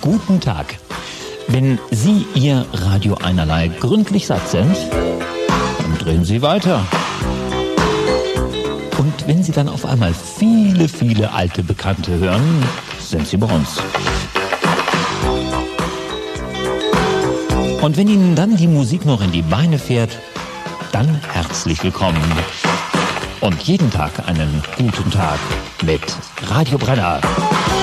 guten Tag. Wenn Sie Ihr Radio einerlei gründlich satt sind, dann drehen Sie weiter. Und wenn Sie dann auf einmal viele, viele alte Bekannte hören, sind Sie bei uns. Und wenn Ihnen dann die Musik noch in die Beine fährt, dann herzlich willkommen. Und jeden Tag einen guten Tag mit Radio Brenner.